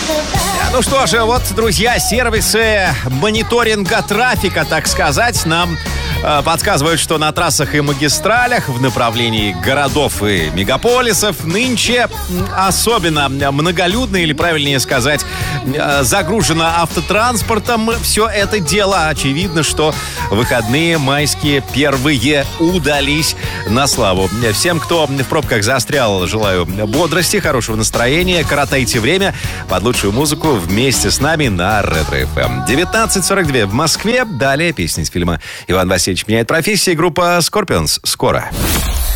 Ну что же, вот, друзья, сервисы мониторинга трафика, так сказать, нам подсказывают, что на трассах и магистралях в направлении городов и мегаполисов нынче особенно многолюдно, или правильнее сказать, загружено автотранспортом все это дело. Очевидно, что выходные майские первые удались на славу. Всем, кто в пробках застрял, желаю бодрости, хорошего настроения. Коротайте время под лучшую музыку вместе с нами на Ретро-ФМ. 19:42 в Москве. Далее песни из фильма «Иван Васильевич меняет профессии». Группа Scorpions. Скоро.